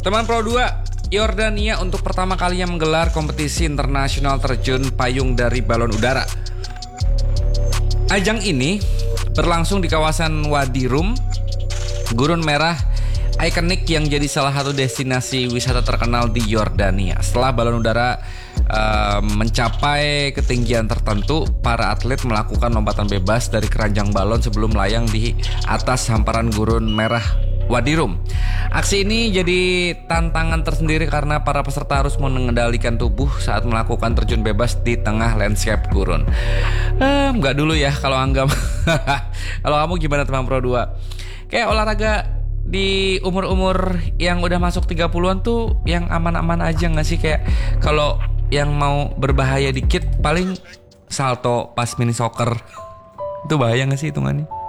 Teman Pro 2, Yordania untuk pertama kalinya menggelar kompetisi internasional terjun payung dari balon udara. Ajang ini berlangsung di kawasan Wadi Rum, Gurun Merah ikonik yang jadi salah satu destinasi wisata terkenal di Yordania. Setelah balon udara mencapai ketinggian tertentu, para atlet melakukan lompatan bebas dari keranjang balon sebelum melayang di atas hamparan Gurun Merah Wadi Rum. Aksi ini jadi tantangan tersendiri karena para peserta harus mengendalikan tubuh saat melakukan terjun bebas di tengah landscape gurun. Enggak dulu ya kalau anggap. Kalau kamu gimana teman Pro 2? Kayak olahraga di umur-umur yang udah masuk 30-an tuh yang aman-aman aja gak sih? Kayak kalau yang mau berbahaya dikit paling salto pas mini soccer. Itu bahaya gak sih hitungannya?